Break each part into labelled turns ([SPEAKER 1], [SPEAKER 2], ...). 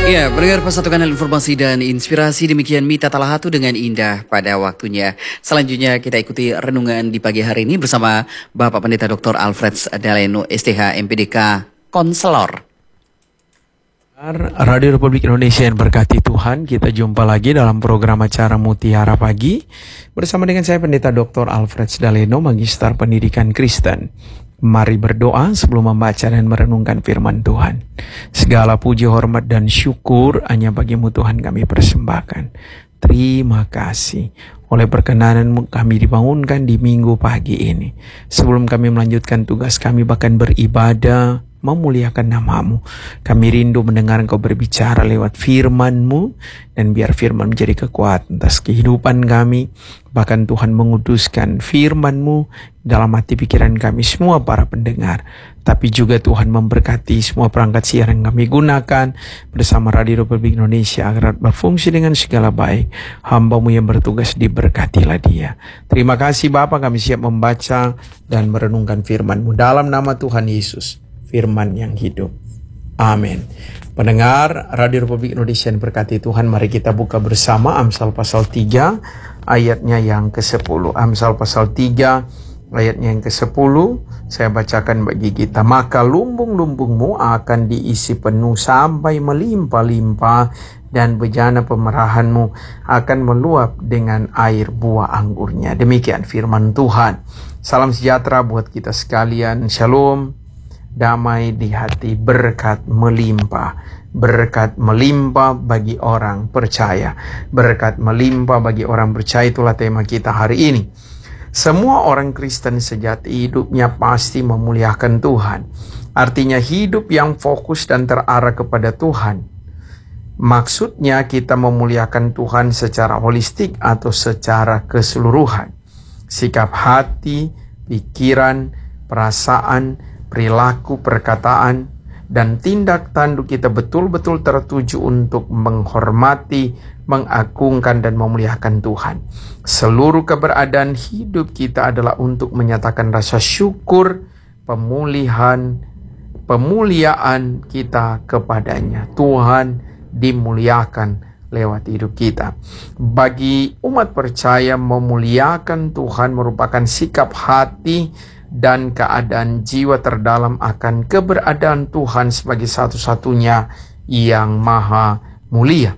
[SPEAKER 1] Ya, pendengar satu kanal informasi dan inspirasi, demikian Mita Talahatu dengan indah pada waktunya. Selanjutnya kita ikuti renungan di pagi hari ini bersama Bapak Pendeta Dr. Alfred Daleno, STH MPDK, Konselor.
[SPEAKER 2] Radio Republik Indonesia yang berkati Tuhan, kita jumpa lagi dalam program acara Mutiara Pagi bersama dengan saya Pendeta Dr. Alfred Daleno, Magister Pendidikan Kristen. Mari berdoa sebelum membaca dan merenungkan firman Tuhan. Segala puji, hormat, dan syukur hanya bagi-Mu Tuhan kami persembahkan. Terima kasih oleh perkenanan-Mu kami dibangunkan di minggu pagi ini. Sebelum kami melanjutkan tugas kami bahkan beribadah, memuliakan nama-Mu, kami rindu mendengar Engkau berbicara lewat firman-Mu, dan biar firman menjadi kekuatan atas kehidupan kami. Bahkan Tuhan menguduskan firman-Mu dalam hati pikiran kami semua para pendengar. Tapi juga Tuhan memberkati semua perangkat siar yang kami gunakan bersama Radio Republik Indonesia agar berfungsi dengan segala baik. Hamba-Mu yang bertugas diberkatilah dia. Terima kasih Bapa, kami siap membaca dan merenungkan firman-Mu dalam nama Tuhan Yesus, firman yang hidup. Amin. Pendengar Radio Republik Indonesia yang berkati Tuhan, mari kita buka bersama Amsal pasal 3 ayatnya yang ke-10. Amsal pasal 3 ayatnya yang ke-10 saya bacakan bagi kita. Maka lumbung-lumbungmu akan diisi penuh sampai melimpah-limpah, dan bejana pemerahanmu akan meluap dengan air buah anggurnya. Demikian firman Tuhan. Salam sejahtera buat kita sekalian. Shalom. Damai di hati, berkat melimpah. Berkat melimpah bagi orang percaya. Berkat melimpah bagi orang percaya, itulah tema kita hari ini. Semua orang Kristen sejati hidupnya pasti memuliakan Tuhan. Artinya hidup yang fokus dan terarah kepada Tuhan. Maksudnya kita memuliakan Tuhan secara holistik atau secara keseluruhan. Sikap hati, pikiran, perasaan, perilaku, perkataan, dan tindak tanduk kita betul-betul tertuju untuk menghormati, mengagungkan, dan memuliakan Tuhan. Seluruh keberadaan hidup kita adalah untuk menyatakan rasa syukur, pemuliaan kita kepadanya. Tuhan dimuliakan lewat hidup kita. Bagi umat percaya, memuliakan Tuhan merupakan sikap hati dan keadaan jiwa terdalam akan keberadaan Tuhan sebagai satu-satunya yang maha mulia.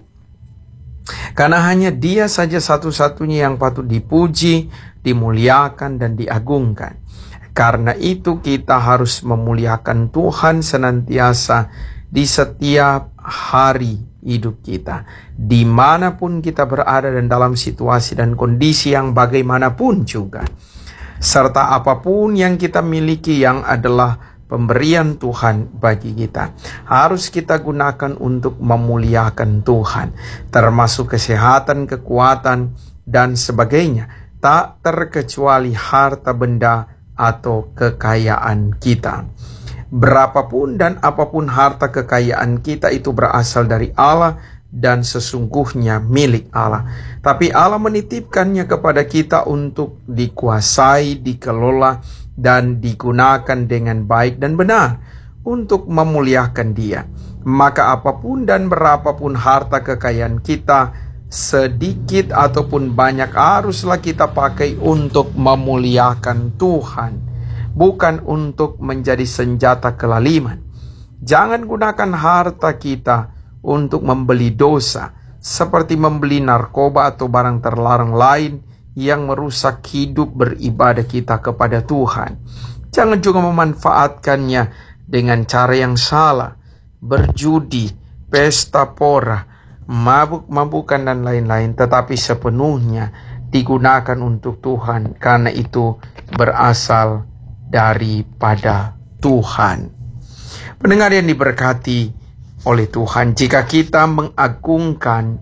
[SPEAKER 2] Karena hanya Dia saja satu-satunya yang patut dipuji, dimuliakan, dan diagungkan. Karena itu kita harus memuliakan Tuhan senantiasa di setiap hari hidup kita. Dimanapun kita berada dan dalam situasi dan kondisi yang bagaimanapun juga. Serta apapun yang kita miliki yang adalah pemberian Tuhan bagi kita, harus kita gunakan untuk memuliakan Tuhan, termasuk kesehatan, kekuatan, dan sebagainya, tak terkecuali harta benda atau kekayaan kita. Berapapun dan apapun harta kekayaan kita itu berasal dari Allah dan sesungguhnya milik Allah. Tapi Allah menitipkannya kepada kita untuk dikuasai, dikelola, dan digunakan dengan baik dan benar untuk memuliakan Dia. Maka apapun dan berapapun harta kekayaan kita, sedikit ataupun banyak, haruslah kita pakai untuk memuliakan Tuhan, bukan untuk menjadi senjata kelaliman. Jangan gunakan harta kita untuk membeli dosa, seperti membeli narkoba atau barang terlarang lain yang merusak hidup beribadah kita kepada Tuhan. Jangan juga memanfaatkannya dengan cara yang salah, berjudi, pesta pora, mabuk-mabukan, dan lain-lain, tetapi sepenuhnya digunakan untuk Tuhan, karena itu berasal daripada Tuhan. Pendengar yang diberkati oleh Tuhan, jika kita mengagungkan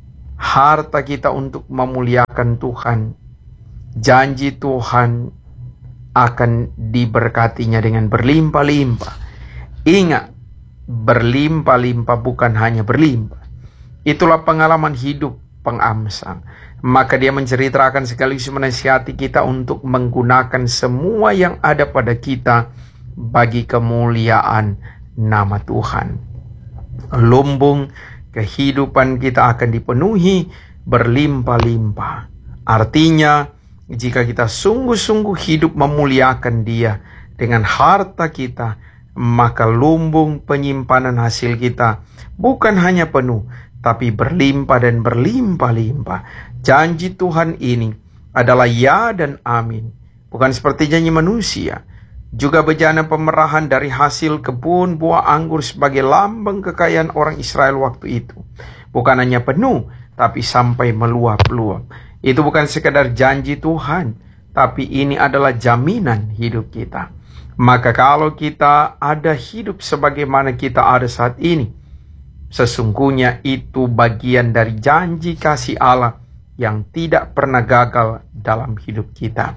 [SPEAKER 2] harta kita untuk memuliakan Tuhan, janji Tuhan akan diberkatinya dengan berlimpah-limpah. Ingat, berlimpah-limpah bukan hanya berlimpah. Itulah pengalaman hidup pengamsang. Maka dia menceritakan sekaligus menasihati kita untuk menggunakan semua yang ada pada kita bagi kemuliaan nama Tuhan. lumbung kehidupan kita akan dipenuhi berlimpah-limpah. Artinya, jika kita sungguh-sungguh hidup memuliakan Dia dengan harta kita, maka lumbung penyimpanan hasil kita bukan hanya penuh, tapi berlimpah dan berlimpah-limpah. Janji Tuhan ini adalah ya dan amin, bukan seperti janji manusia. Juga bejana pemerahan dari hasil kebun buah anggur sebagai lambang kekayaan orang Israel waktu itu. Bukan hanya penuh, tapi sampai meluap-luap. Itu bukan sekadar janji Tuhan, tapi ini adalah jaminan hidup kita. Maka kalau kita ada hidup sebagaimana kita ada saat ini, sesungguhnya itu bagian dari janji kasih Allah yang tidak pernah gagal dalam hidup kita.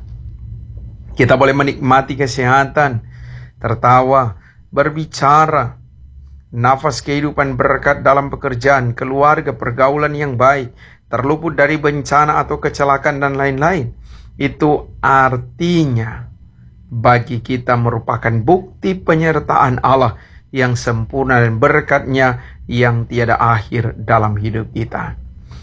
[SPEAKER 2] Kita boleh menikmati kesehatan, tertawa, berbicara, nafas kehidupan berkat dalam pekerjaan, keluarga, pergaulan yang baik, terluput dari bencana atau kecelakaan dan lain-lain. Itu artinya bagi kita merupakan bukti penyertaan Allah yang sempurna dan berkat-Nya yang tiada akhir dalam hidup kita.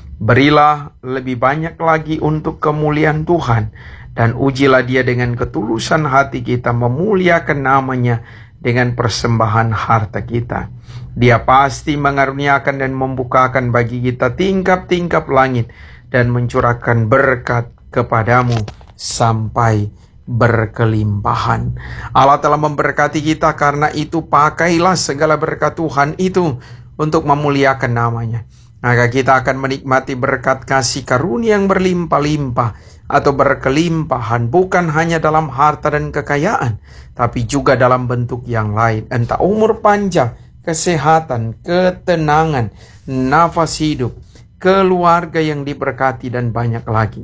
[SPEAKER 2] Berilah lebih banyak lagi untuk kemuliaan Tuhan, dan ujilah Dia dengan ketulusan hati kita, memuliakan nama-Nya dengan persembahan harta kita. Dia pasti mengaruniakan dan membukakan bagi kita tingkap-tingkap langit dan mencurahkan berkat kepadamu sampai berkelimpahan. Allah telah memberkati kita, karena itu pakailah segala berkat Tuhan itu untuk memuliakan nama-Nya. Maka kita akan menikmati berkat kasih karunia yang berlimpah-limpah atau berkelimpahan, bukan hanya dalam harta dan kekayaan, tapi juga dalam bentuk yang lain. Entah umur panjang, kesehatan, ketenangan, nafas hidup, keluarga yang diberkati, dan banyak lagi.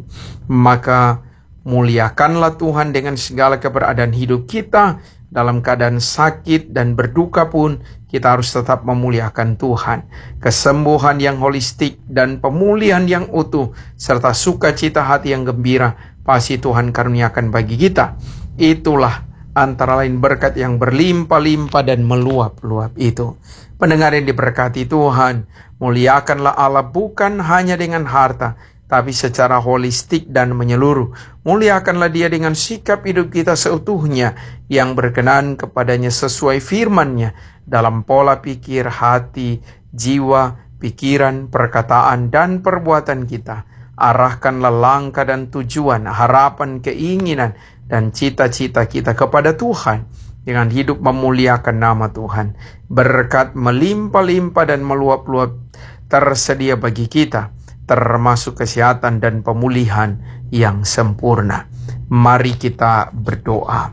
[SPEAKER 2] Maka muliakanlah Tuhan dengan segala keberadaan hidup kita. Dalam keadaan sakit dan berduka pun kita harus tetap memuliakan Tuhan. Kesembuhan yang holistik dan pemulihan yang utuh serta sukacita hati yang gembira pasti Tuhan karuniakan bagi kita. Itulah antara lain berkat yang berlimpah-limpah dan meluap-luap itu. Pendengar yang diberkati Tuhan, muliakanlah Allah bukan hanya dengan harta, tapi secara holistik dan menyeluruh. Muliakanlah Dia dengan sikap hidup kita seutuhnya yang berkenan kepadanya sesuai firman-Nya dalam pola pikir, hati, jiwa, pikiran, perkataan, dan perbuatan kita. Arahkanlah langkah dan tujuan, harapan, keinginan, dan cita-cita kita kepada Tuhan dengan hidup memuliakan nama Tuhan. Berkat melimpah-limpah dan meluap-luap tersedia bagi kita, termasuk kesehatan dan pemulihan yang sempurna. Mari kita berdoa.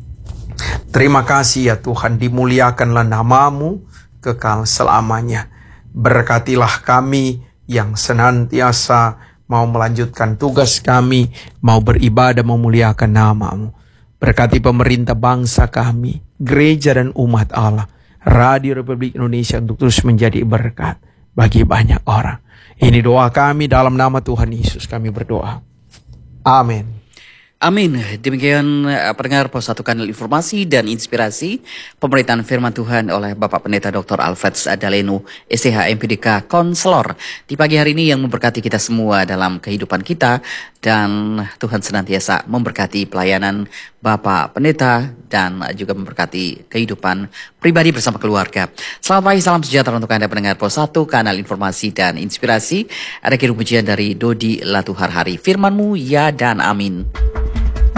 [SPEAKER 2] Terima kasih ya Tuhan, dimuliakanlah nama-Mu kekal selamanya. Berkatilah kami yang senantiasa mau melanjutkan tugas kami, mau beribadah memuliakan nama-Mu. Berkati pemerintah bangsa kami, gereja dan umat Allah, Radio Republik Indonesia untuk terus menjadi berkat bagi banyak orang. Ini doa kami dalam nama Tuhan Yesus kami berdoa. Amin.
[SPEAKER 1] Amin. Demikian pendengar pos 1 kanal informasi dan inspirasi pemberitaan firman Tuhan oleh Bapak Pendeta Dr. Alfred Daleno, STH MPDK Konselor di pagi hari ini, yang memberkati kita semua dalam kehidupan kita, dan Tuhan senantiasa memberkati pelayanan Bapak Pendeta dan juga memberkati kehidupan pribadi bersama keluarga. Selamat pagi, salam sejahtera untuk Anda pendengar pos 1 kanal informasi dan inspirasi. Ada kirim pujian dari Dodi Latuharhari. Firman-Mu ya dan amin.